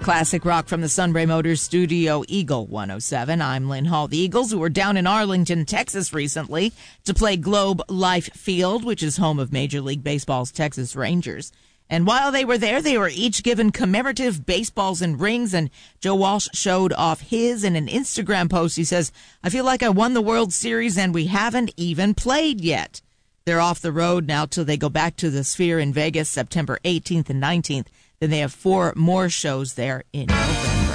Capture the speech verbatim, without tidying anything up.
classic rock from the Sunbury Motors studio, Eagle one oh seven. I'm Lynn Hall. The Eagles, who were down in Arlington, Texas recently to play Globe Life Field, which is home of Major League Baseball's Texas Rangers. And while they were there, they were each given commemorative baseballs and rings, and Joe Walsh showed off his in an Instagram post. He says, "I feel like I won the World Series and we haven't even played yet." They're off the road now till they go back to the Sphere in Vegas September eighteenth and nineteenth. Then they have four more shows there in November.